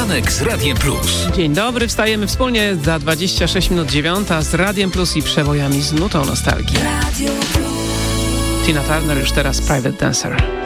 Poranek z Radiem Plus. Dzień dobry, wstajemy wspólnie za 26 minut 9 z Radiem Plus i przebojami z nutą nostalgii. Tina Turner już teraz Private Dancer.